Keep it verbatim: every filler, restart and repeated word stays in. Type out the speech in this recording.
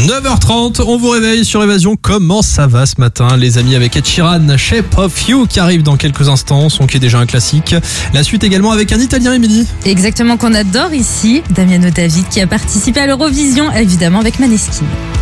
neuf heures trente, on vous réveille sur Évasion. Comment ça va ce matin, les amis, avec Ed Sheeran, Shape of You qui arrive dans quelques instants, son qui est déjà un classique. La suite également avec un Italien, Émilie. Exactement, qu'on adore ici, Damiano David, qui a participé à l'Eurovision, évidemment avec Maneskin.